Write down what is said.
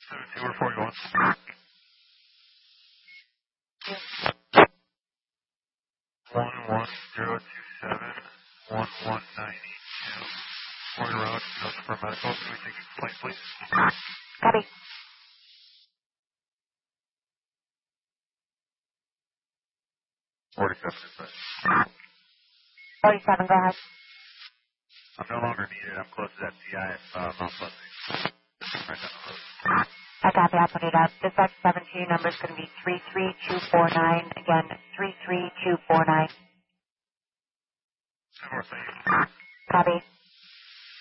72 or 41. 11027 1192. Point road, notes for medical. Can we take a complaint, please? Copy. 47 dispatch. 47, go ahead. I'm no longer needed. I'm close to that TI at Mount Pleasant. Right down the road. I copy, I'll put it up. Dispatch 17 number is going to be 33249. Again, 33249. Two more things. Copy.